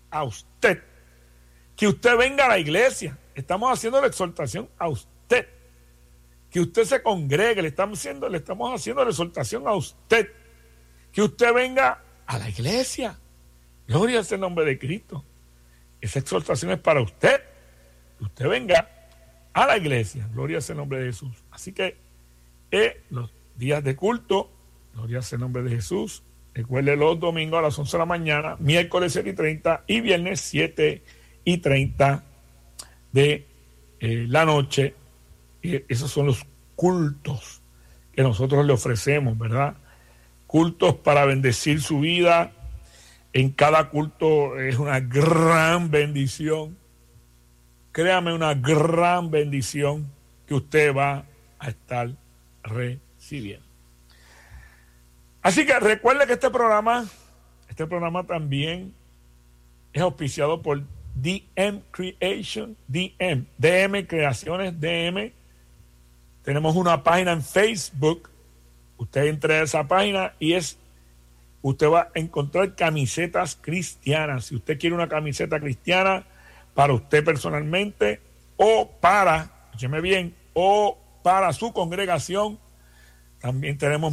a usted. Que usted venga a la iglesia. Estamos haciendo la exhortación a usted. Que usted se congregue. Le estamos haciendo la exhortación a usted. Que usted venga a la iglesia. Gloria sea el nombre de Cristo. Esa exhortación es para usted. Que usted venga a la iglesia. Gloria sea el nombre de Jesús. Así que los días de culto, gloria sea el nombre de Jesús. Recuerde los domingos a las 11 de la mañana, miércoles 7:30 y viernes 7:30 de la noche. Esos son los cultos que nosotros le ofrecemos, ¿verdad? Cultos para bendecir su vida. En cada culto es una gran bendición. Créame, una gran bendición que usted va a estar recibiendo. Así que recuerde que este programa también es auspiciado por DM Creation, DM Creaciones, DM. Tenemos una página en Facebook. Usted entra a esa página y usted va a encontrar camisetas cristianas. Si usted quiere una camiseta cristiana para usted personalmente o escúcheme bien, o para su congregación, también tenemos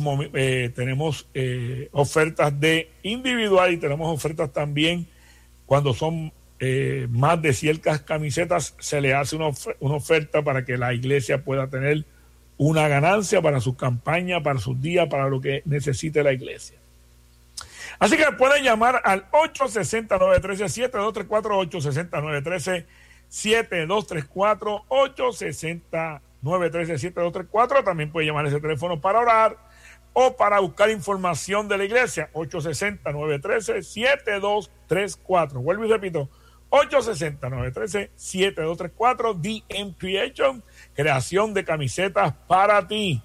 ofertas de individual y tenemos ofertas también cuando son más de ciertas camisetas, se le hace una oferta para que la iglesia pueda tener una ganancia para sus campañas, para sus días, para lo que necesite la iglesia. Así que pueden llamar al 860-913-7234, 860-913-7234, 860-913-7234. También puede llamar ese teléfono para orar o para buscar información de la iglesia, 860-913-7234. Vuelvo y repito, 860-913-7234, DM Creation, creación de camisetas para ti.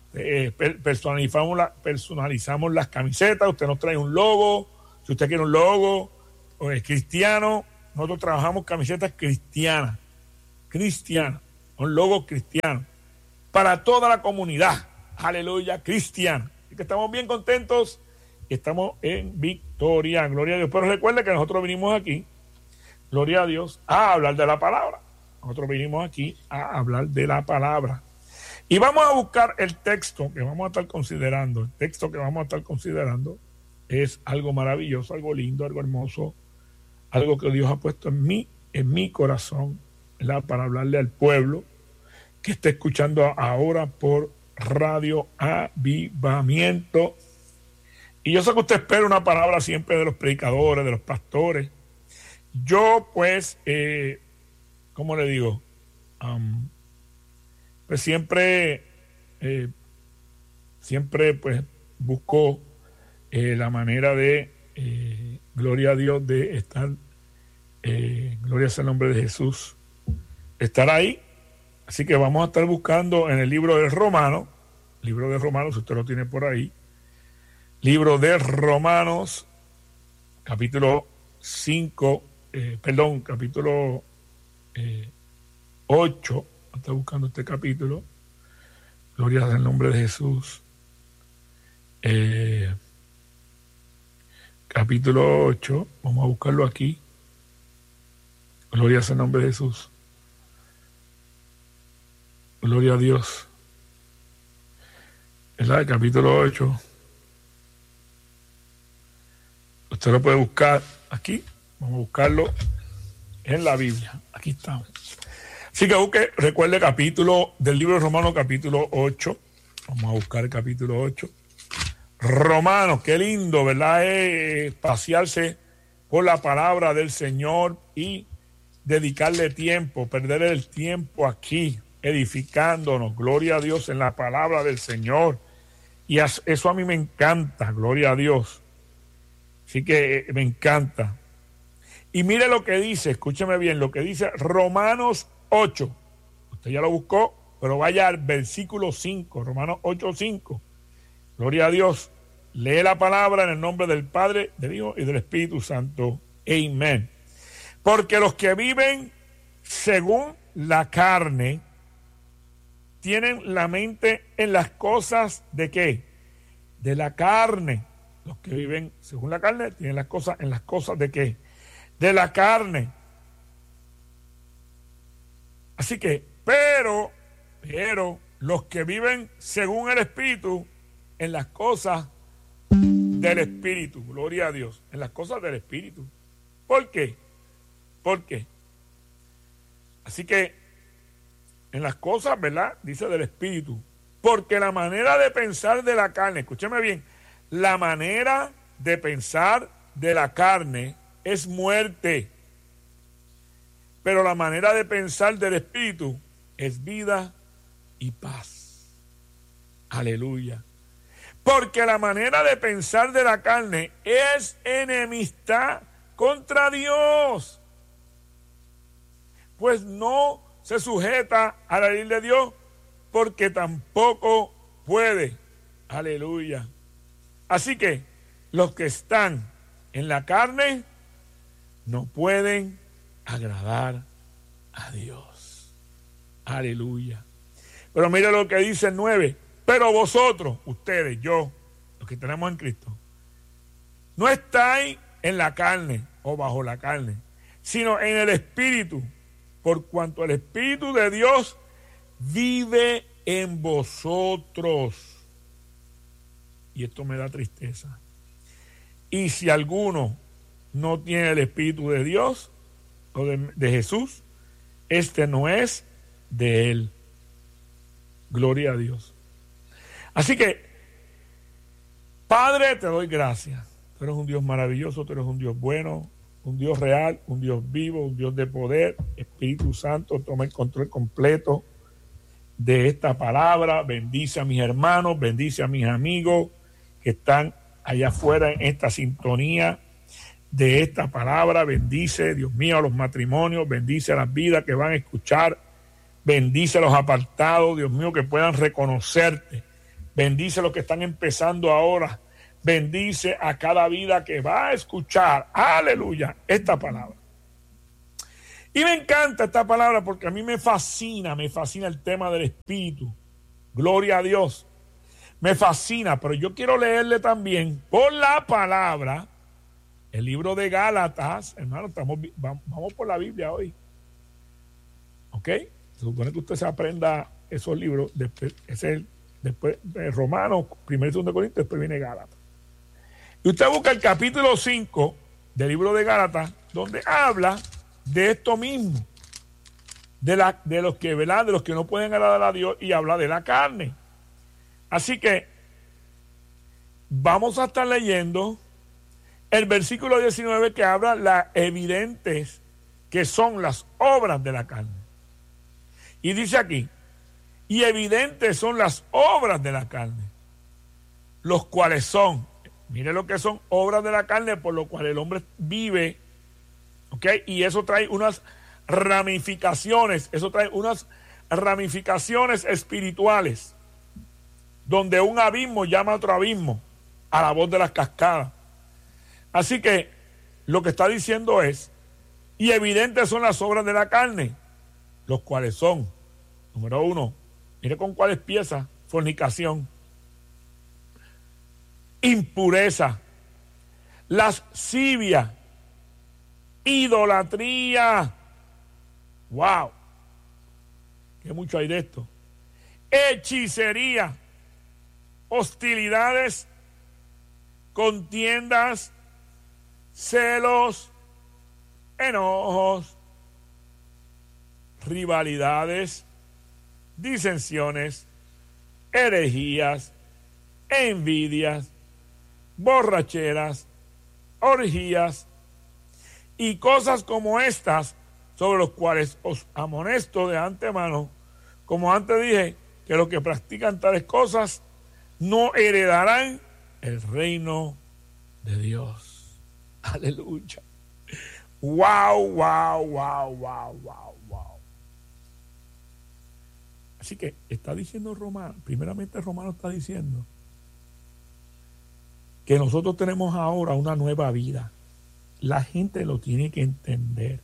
Personalizamos las camisetas. Usted nos trae un logo. Si usted quiere un logo o es cristiano, nosotros trabajamos camisetas cristianas, un logo cristiano para toda la comunidad, aleluya, cristiana. Así que estamos bien contentos y estamos en victoria, gloria a Dios. Pero recuerde que nosotros vinimos aquí, gloria a Dios, a hablar de la palabra. Nosotros vinimos aquí a hablar de la palabra. Y vamos a buscar el texto que vamos a estar considerando. El texto que vamos a estar considerando es algo maravilloso, algo lindo, algo hermoso, algo que Dios ha puesto en mi corazón, ¿verdad? Para hablarle al pueblo que está escuchando ahora por Radio Avivamiento. Y yo sé que usted espera una palabra siempre de los predicadores, de los pastores. Yo, pues, ¿cómo le digo? Pues siempre pues busco la manera de, gloria a Dios, de estar, gloria sea el nombre de Jesús, estar ahí. Así que vamos a estar buscando en el libro de Romanos, si usted lo tiene por ahí, libro de Romanos, capítulo 8, está buscando este capítulo, gloria al nombre de Jesús, capítulo 8, vamos a buscarlo aquí, gloria al nombre de Jesús, gloria a Dios, ¿verdad? El capítulo 8, usted lo puede buscar aquí, vamos a buscarlo en la Biblia, aquí estamos. Así que recuerde el capítulo del libro de Romanos, capítulo 8. Vamos a buscar el capítulo 8. Romanos, qué lindo, ¿verdad? Es pasearse por la palabra del Señor y dedicarle tiempo, perder el tiempo aquí, edificándonos, gloria a Dios, en la palabra del Señor. Y eso a mí me encanta, gloria a Dios. Así que me encanta. Y mire lo que dice, escúcheme bien, lo que dice Romanos 8. Usted ya lo buscó, pero vaya al versículo 5, Romanos 8:5. Gloria a Dios. Lee la palabra en el nombre del Padre, del Hijo y del Espíritu Santo. Amén. Porque los que viven según la carne tienen la mente en las cosas ¿de qué? De la carne. Los que viven según la carne tienen las cosas en las cosas ¿de qué? de la carne. Así que, pero los que viven según el Espíritu, en las cosas del Espíritu, gloria a Dios, en las cosas del Espíritu. ¿Por qué? ¿Por qué? Así que, en las cosas, ¿verdad? Dice del Espíritu. Porque la manera de pensar de la carne, escúcheme bien, la manera de pensar de la carne es muerte. Pero la manera de pensar del Espíritu es vida y paz. Aleluya. Porque la manera de pensar de la carne es enemistad contra Dios. Pues no se sujeta a la ley de Dios, porque tampoco puede. Aleluya. Así que los que están en la carne no pueden agradar a Dios. Aleluya. Pero mire lo que dice el 9. Pero vosotros, ustedes, yo, los que tenemos en Cristo, no estáis en la carne o bajo la carne, sino en el Espíritu, por cuanto el Espíritu de Dios vive en vosotros. Y esto me da tristeza. Y si alguno no tiene el Espíritu de Dios o de Jesús, este no es de él. Gloria a Dios. Así que, Padre, te doy gracias. Tú eres un Dios maravilloso, tú eres un Dios bueno, un Dios real, un Dios vivo, un Dios de poder. Espíritu Santo, toma el control completo de esta palabra. Bendice a mis hermanos, bendice a mis amigos que están allá afuera en esta sintonía de esta palabra. Bendice, Dios mío, a los matrimonios, bendice a las vidas que van a escuchar, bendice a los apartados, Dios mío, que puedan reconocerte, bendice a los que están empezando ahora, bendice a cada vida que va a escuchar, aleluya, esta palabra. Y me encanta esta palabra porque a mí me fascina el tema del Espíritu. Gloria a Dios. Me fascina, pero yo quiero leerle también por la palabra el libro de Gálatas. Hermano, vamos por la Biblia hoy. ¿Ok? Se supone que usted se aprenda esos libros. Después Romanos, 1 y 2 Corintios, después viene Gálatas. Y usted busca el capítulo 5 del libro de Gálatas, donde habla de esto mismo, de los que, ¿verdad?, de los que no pueden agradar a Dios, y habla de la carne. Así que vamos a estar leyendo el versículo 19, que habla las evidentes que son las obras de la carne. Y dice aquí, y evidentes son las obras de la carne, los cuales son, mire lo que son obras de la carne, por lo cual el hombre vive, ¿ok? Y eso trae unas ramificaciones, espirituales, donde un abismo llama a otro abismo, a la voz de las cascadas. Así que lo que está diciendo es, y evidentes son las obras de la carne, los cuales son, número 1, mire con cuáles piezas: fornicación, impureza, lascivia, idolatría. ¡Wow! ¿Qué mucho hay de esto? Hechicería, hostilidades, contiendas, celos, enojos, rivalidades, disensiones, herejías, envidias, borracheras, orgías y cosas como estas, sobre los cuales os amonesto de antemano, como antes dije, que los que practican tales cosas no heredarán el reino de Dios. Aleluya. Wow, wow, wow, wow, wow, wow. Así que está diciendo Romano, primeramente Romano está diciendo que nosotros tenemos ahora una nueva vida. La gente lo tiene que entender.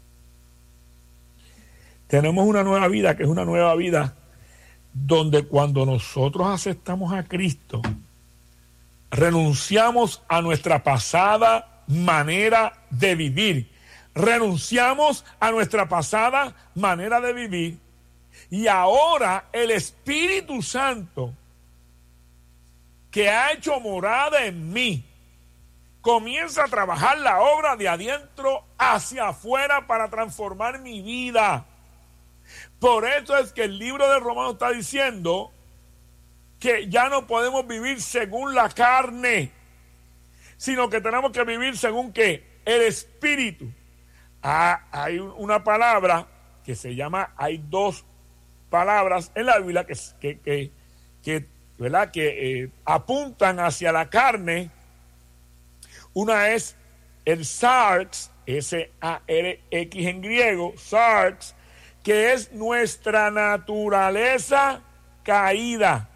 Tenemos una nueva vida, que es una nueva vida donde cuando nosotros aceptamos a Cristo, renunciamos a nuestra pasada manera de vivir, Renunciamos a nuestra pasada manera de vivir y ahora el Espíritu Santo que ha hecho morada en mí comienza a trabajar la obra de adentro hacia afuera para transformar mi vida. Por eso es que el libro de Romanos está diciendo que ya no podemos vivir según la carne, sino que tenemos que vivir según ¿qué? El Espíritu. Hay una palabra que se llama, hay dos palabras en la Biblia ¿verdad? que apuntan hacia la carne. Una es el sarx, S-A-R-X en griego, sarx, que es nuestra naturaleza caída.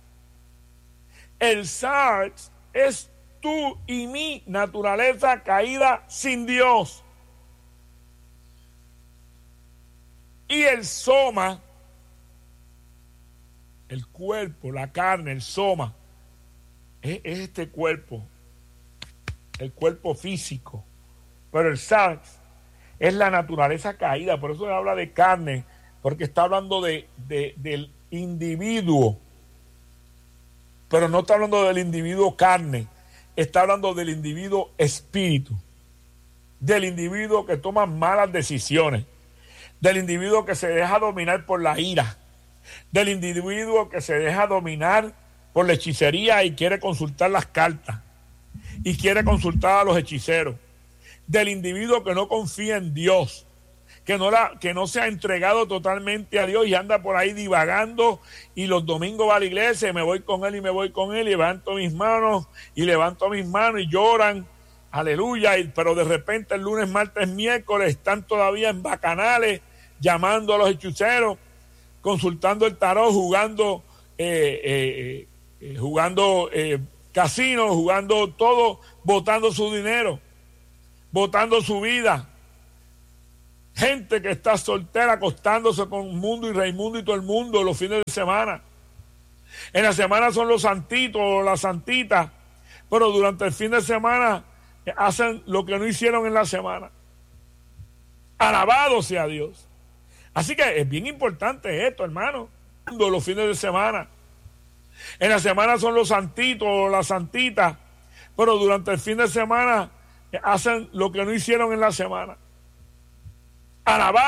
El sarx es tú y mi naturaleza caída sin Dios. Y el soma, el cuerpo, la carne, el soma, es este cuerpo, el cuerpo físico. Pero el sarx es la naturaleza caída, por eso habla de carne, porque está hablando del individuo, pero no está hablando del individuo carne, está hablando del individuo espíritu, del individuo que toma malas decisiones, del individuo que se deja dominar por la ira, del individuo que se deja dominar por la hechicería y quiere consultar las cartas y quiere consultar a los hechiceros, del individuo que no confía en Dios, que no se ha entregado totalmente a Dios y anda por ahí divagando y los domingos va a la iglesia y me voy con él y levanto mis manos y lloran, aleluya, pero de repente el lunes, martes, miércoles están todavía en bacanales llamando a los hechiceros, consultando el tarot, jugando casinos, jugando todo, botando su dinero, botando su vida. Gente que está soltera acostándose con Mundo y Raimundo y todo el mundo los fines de semana. En la semana son los santitos o las santitas, pero durante el fin de semana hacen lo que no hicieron en la semana. Alabado sea Dios. Así que es bien importante esto, hermano. Los fines de semana. En la semana son los santitos o las santitas, pero durante el fin de semana hacen lo que no hicieron en la semana. Alabado.